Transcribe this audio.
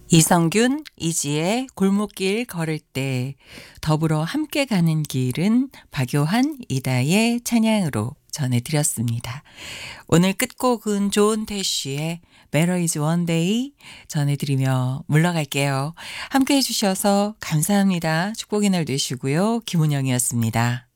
이성균, 이지의 골목길 걸을 때, 더불어 함께 가는 길은 박요한, 이다의 찬양으로 전해드렸습니다. 오늘 끝곡은 존 태쉬의 Better is one day 전해드리며 물러갈게요. 함께 해주셔서 감사합니다. 축복의 날 되시고요. 김은영이었습니다.